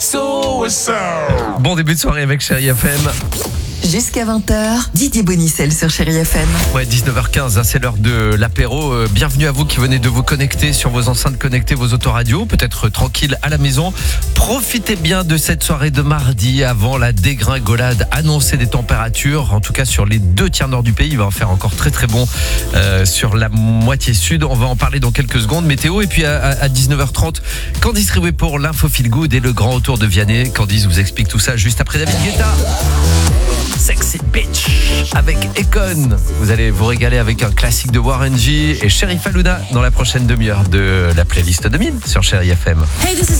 Bon début de soirée avec Chérie FM. Jusqu'à 20h, Didier Bonicel sur Chérie FM. Ouais, 19h15, hein, c'est l'heure de l'apéro. Bienvenue à vous qui venez de vous connecter sur vos enceintes connectées, vos autoradios, peut-être tranquille à la maison. Profitez bien de cette soirée de mardi avant la dégringolade annoncée des températures. En tout cas, sur les 2 tiers nord du pays, il va en faire encore très très bon sur la moitié sud. On va en parler dans quelques secondes. Météo, et puis à 19h30, Candice Riouet pour l'info feel good et le grand retour de Vianney. Candice vous explique tout ça juste après David Guetta. Sexy Bitch avec Econ. Vous allez vous régaler avec un classique de Warren G et Sheriff Aluna dans la prochaine demi-heure de la playlist 2000 sur Chérie FM. Hey, this is